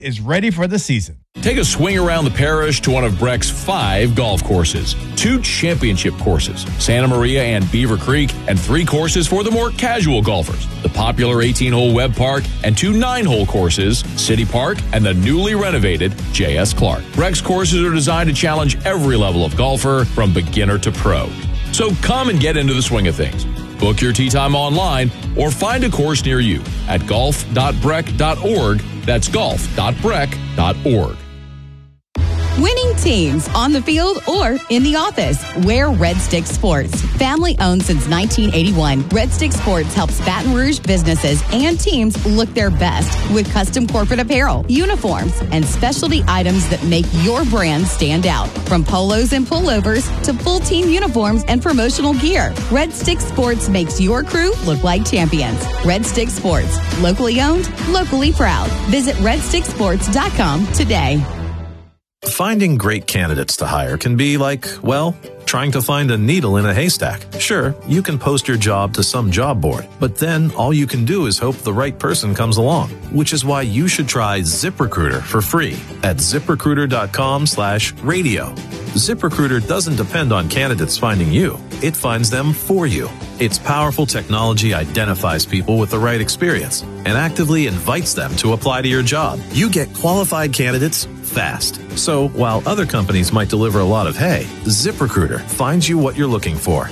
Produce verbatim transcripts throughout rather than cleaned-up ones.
is ready for the season. Take a swing around the parish to one of Breck's five golf courses. Two championship courses, Santa Maria and Beaver Creek, and three courses for the more casual golfers. The popular eighteen-hole Webb Park and two nine-hole courses, City Park and the newly renovated J S. Clark. Breck's courses are designed to challenge every level of golfer from beginner to pro. So come and get into the swing of things. Book your tee time online or find a course near you at golf dot breck dot org. That's golf dot breck dot org. Winning teams on the field or in the office. Wear Red Stick Sports. Family owned since nineteen eighty-one, Red Stick Sports helps Baton Rouge businesses and teams look their best with custom corporate apparel, uniforms, and specialty items that make your brand stand out. From polos and pullovers to full team uniforms and promotional gear, Red Stick Sports makes your crew look like champions. Red Stick Sports. Locally owned, locally proud. Visit red stick sports dot com today. Finding great candidates to hire can be like, well, trying to find a needle in a haystack. Sure, you can post your job to some job board, but then all you can do is hope the right person comes along, which is why you should try ZipRecruiter for free at ZipRecruiter.com slash radio. ZipRecruiter doesn't depend on candidates finding you. It finds them for you. Its powerful technology identifies people with the right experience and actively invites them to apply to your job. You get qualified candidates fast. So while other companies might deliver a lot of hay, ZipRecruiter finds you what you're looking for.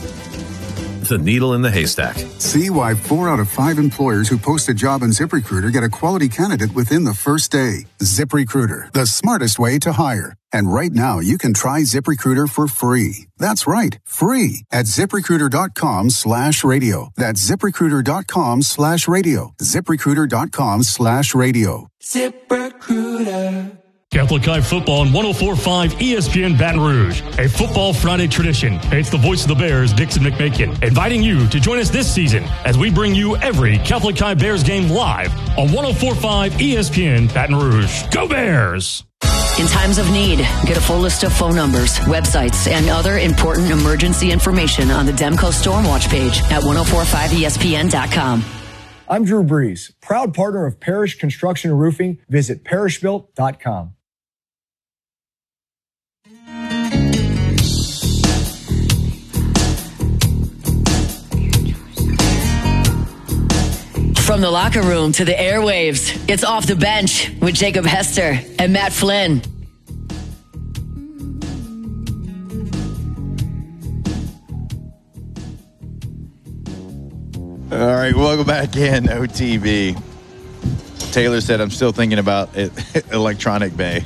The needle in the haystack. See why four out of five employers who post a job on ZipRecruiter get a quality candidate within the first day. ZipRecruiter, the smartest way to hire. And right now, you can try ZipRecruiter for free. That's right, free at ZipRecruiter.com slash radio. That's ZipRecruiter.com slash radio. ZipRecruiter.com slash radio. ZipRecruiter. Catholic High Football on one oh four point five E S P N Baton Rouge, a Football Friday tradition. It's the voice of the Bears, Dixon McMakin, inviting you to join us this season as we bring you every Catholic High Bears game live on one oh four point five E S P N Baton Rouge. Go Bears! In times of need, get a full list of phone numbers, websites, and other important emergency information on the Demco Stormwatch page at ten forty-five E S P N dot com. I'm Drew Brees, proud partner of Parish Construction and Roofing. Visit parish built dot com. From the locker room to the airwaves, it's Off the Bench with Jacob Hester and Matt Flynn. All right, welcome back in, O T B. Taylor said, I'm still thinking about it, Electronic Bay.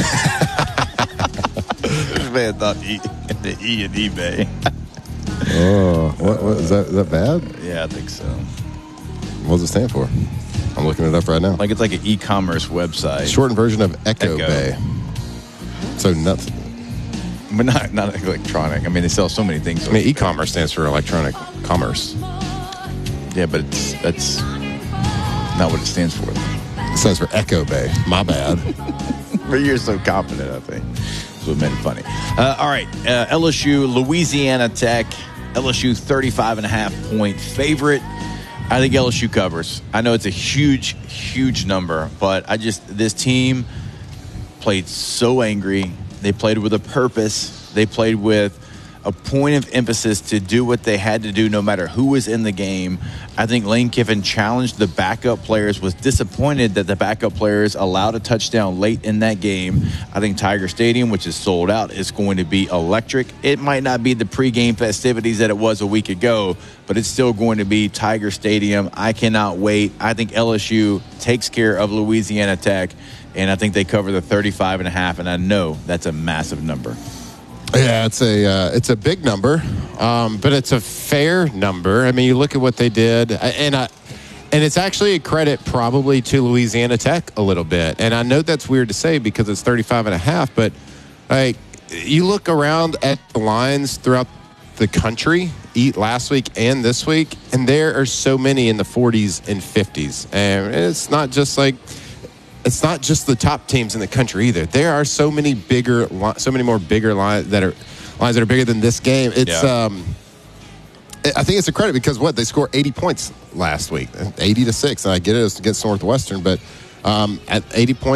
This man thought E, the E and eBay. Oh, what, what is that? Is that bad? Yeah, I think so. What does it stand for? I'm looking it up right now. Like it's like an e-commerce website. Shortened version of Echo, Echo. Bay. So nuts. But not not electronic. I mean, they sell so many things. I mean, e-commerce stands for electronic commerce. Yeah, but it's that's not what it stands for. It stands for Echo Bay. My bad. But you're so confident, I think. That's what made it funny. Uh, all right, uh, L S U, Louisiana Tech. L S U thirty-five and a half point favorite. I think L S U covers. I know it's a huge, huge number, but I just, this team played so angry. They played with a purpose. They played with a point of emphasis to do what they had to do no matter who was in the game. I think Lane Kiffin challenged the backup players, was disappointed that the backup players allowed a touchdown late in that game. I think Tiger Stadium, which is sold out, is going to be electric. It might not be the pregame festivities that it was a week ago, but it's still going to be Tiger Stadium. I cannot wait. I think L S U takes care of Louisiana Tech, and I think they cover the thirty-five and a half, and I know that's a massive number. Yeah, it's a uh, it's a big number, um, but it's a fair number. I mean, you look at what they did, and I, and it's actually a credit probably to Louisiana Tech a little bit. And I know that's weird to say because it's thirty-five and a half, but like you look around at the lines throughout the country, eat last week and this week, and there are so many in the forties and fifties, and it's not just like. It's not just the top teams in the country either. There are so many bigger, so many more bigger lines that are lines that are bigger than this game. It's, yeah. um, I think it's a credit because what they scored eighty points last week, eighty to six, and I get it, it was against Northwestern, but um, at eighty points.